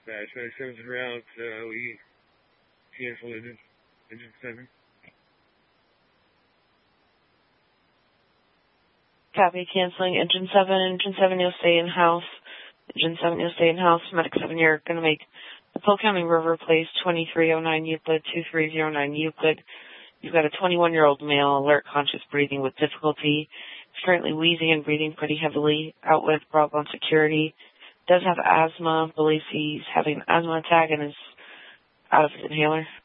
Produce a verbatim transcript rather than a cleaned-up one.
Dispatch, ninety-seven's en route. Uh, we cancel engine, engine seven. Copy, canceling engine seven. Engine seven, you'll stay in-house. Engine seven, you'll stay in-house. Medic seven, you're going to make the Polk County River Place, twenty-three oh nine Euclid, twenty-three oh nine Euclid. You've got a twenty-one-year-old male, alert, conscious, breathing with difficulty. He's currently wheezing and breathing pretty heavily, out with Bravo on security. Does have asthma, believes he's having an asthma attack and is out of his inhaler.